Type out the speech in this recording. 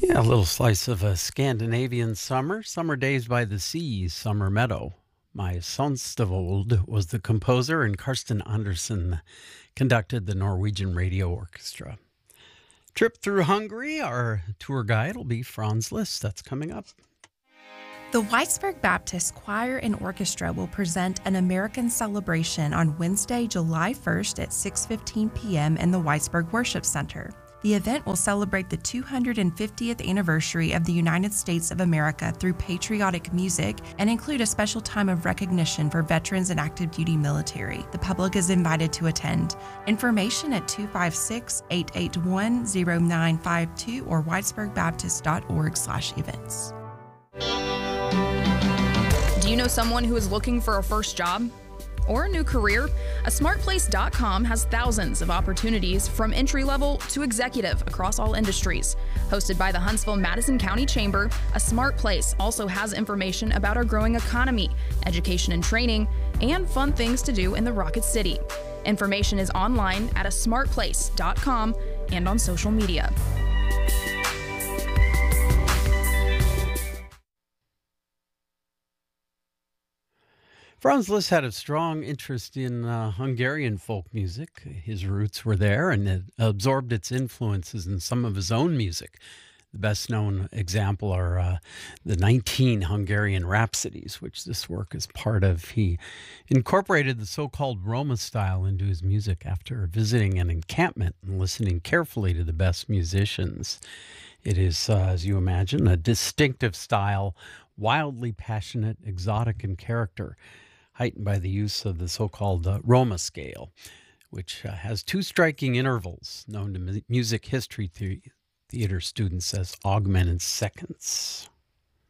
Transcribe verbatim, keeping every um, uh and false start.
Yeah, a little slice of a Scandinavian summer, summer days by the sea, summer meadow. My Sonstavold was the composer, and Karsten Andersen conducted the Norwegian Radio Orchestra. Trip through Hungary, our tour guide will be Franz Liszt. That's coming up. The Whitesburg Baptist Choir and Orchestra will present an American Celebration on Wednesday, July first at six fifteen p.m. in the Whitesburg Worship Center. The event will celebrate the two hundred fiftieth anniversary of the United States of America through patriotic music and include a special time of recognition for veterans and active duty military. The public is invited to attend. Information at two five six, eight eight one, zero nine five two or whitesburgbaptist.org slash events. Do you know someone who is looking for a first job or a new career? A smart place dot com has thousands of opportunities from entry level to executive across all industries. Hosted by the Huntsville-Madison County Chamber, A Smart Place also has information about our growing economy, education and training, and fun things to do in the Rocket City. Information is online at a smart place dot com and on social media. Franz Liszt had a strong interest in uh, Hungarian folk music. His roots were there and it absorbed its influences in some of his own music. The best known example are uh, the nineteen Hungarian Rhapsodies, which this work is part of. He incorporated the so-called Roma style into his music after visiting an encampment and listening carefully to the best musicians. It is, uh, as you imagine, a distinctive style, wildly passionate, exotic in character, heightened by the use of the so-called uh, Roma scale, which uh, has two striking intervals known to mu- music history the- theater students as augmented seconds.